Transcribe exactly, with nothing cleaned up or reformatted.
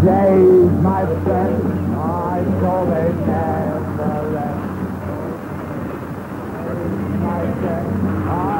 days, my friend, I know they never end. My friend, I